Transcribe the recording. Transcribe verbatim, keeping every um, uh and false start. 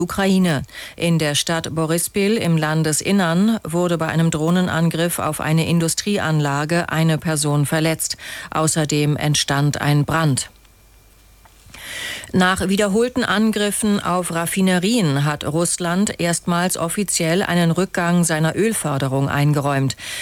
Ukraine. In der Stadt Boryspil im Landesinnern wurde bei einem Drohnenangriff auf eine Industrieanlage eine Person verletzt. Außerdem entstand ein Brand. Nach wiederholten Angriffen auf Raffinerien hat Russland erstmals offiziell einen Rückgang seiner Ölförderung eingeräumt.